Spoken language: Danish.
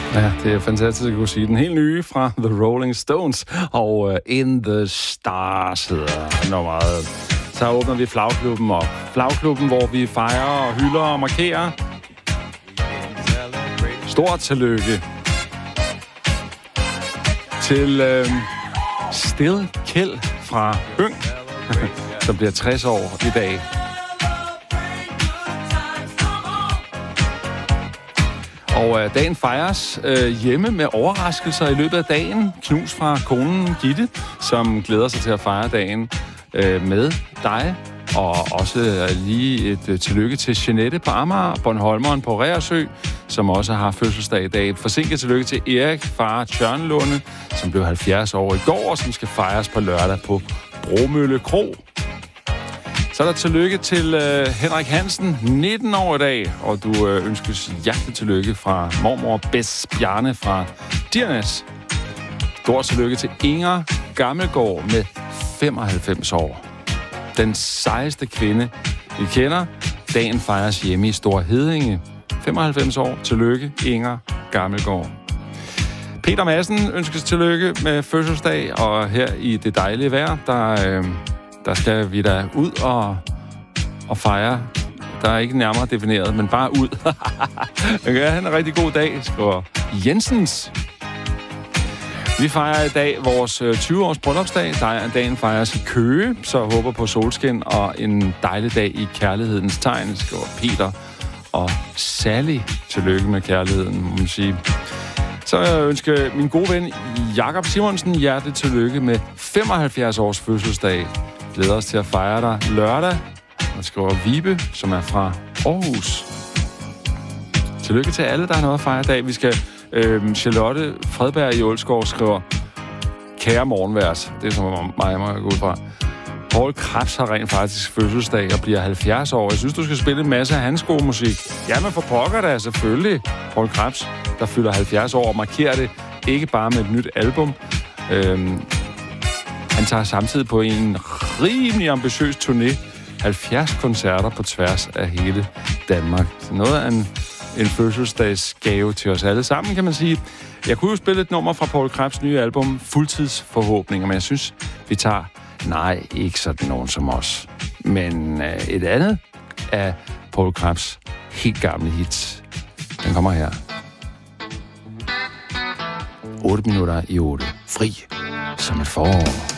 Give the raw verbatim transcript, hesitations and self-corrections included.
Ja, det er fantastisk at kunne sige. Den helt nye fra The Rolling Stones og uh, In the Stars hedder nummeret. Så åbner vi Flagklubben op. Flagklubben, hvor vi fejrer og hylder og markerer. Stort tillykke til øh, Still Kjeld fra Høng, som bliver tres år i dag. Og øh, dagen fejres øh, hjemme med overraskelser i løbet af dagen. Knus fra konen Gitte, som glæder sig til at fejre dagen øh, med dig. Og også øh, lige et øh, tillykke til Jeanette på Amager, Bornholmeren på Reersø, som også har fødselsdag i dag. Et forsinket tillykke til Erik, far Tjørnlunde, som blev halvfjerds år i går, og som skal fejres på lørdag på Bromølle Kro. Så er der tillykke til øh, Henrik Hansen, nitten år i dag, og du øh, ønskes hjertelig tillykke fra mormor Bess Bjarne fra Dirnes. Stort tillykke til Inger Gammelgaard med femoghalvfems år. Den sejeste kvinde, vi kender. Dagen fejres hjemme i Store Heddinge. femoghalvfems år. Tillykke, Inger Gammelgaard. Peter Madsen ønskes tillykke med fødselsdag, og her i det dejlige vejr, der... Øh, Der skal vi da ud og, og fejre. Der er ikke nærmere defineret, men bare ud. Det kan have en rigtig god dag, skriver Jensens. Vi fejrer i dag vores tyve-års bryllupsdag. Dagen fejres i Køge, så håber på solskin og en dejlig dag i kærlighedens tegn, skriver Peter og Sally. Tillykke med kærligheden, må man sige. Så jeg ønsker min gode ven Jakob Simonsen hjertelig tillykke med femoghalvfjerds års fødselsdag. Glæder os til at fejre dig lørdag. Og skriver Vibe, som er fra Aarhus. Tillykke til alle, der har noget at fejre i dag. Vi skal... Øh, Charlotte Fredberg i Ålskov skriver, kære morgenværs. Det er som om mig, må jeg gå ud fra. Poul Krebs har rent faktisk fødselsdag og bliver halvfjerds år. Jeg synes, du skal spille en masse af hans gode musik. Jamen for pokker da, selvfølgelig. Poul Krebs, der fylder halvfjerds år og markerer det ikke bare med et nyt album. Øhm, han tager samtidig på en rimelig ambitiøs turné. halvfjerds koncerter på tværs af hele Danmark. Så noget af en, en fødselsdagsgave til os alle sammen, kan man sige. Jeg kunne jo spille et nummer fra Poul Krebs nye album, Fuldtidsforhåbninger, men jeg synes, vi tager, nej, ikke sådan nogen som os, men øh, et andet af Poul Krebs helt gamle hits. Den kommer her. otte minutter i otte. Fri som et forår.